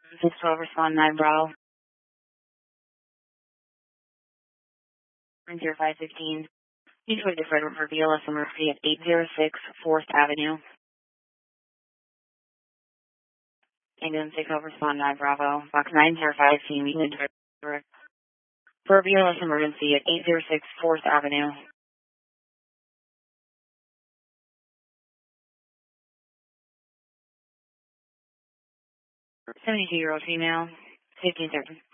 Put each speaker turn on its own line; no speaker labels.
612, respond 9 Bravo. 0515. Detroit deferred for BLS emergency at 806 4th Avenue. England 60, respond 9 Bravo. Box 905, team England deferred for BLS emergency at 806 4th Avenue. 72-year-old female, 15 seconds.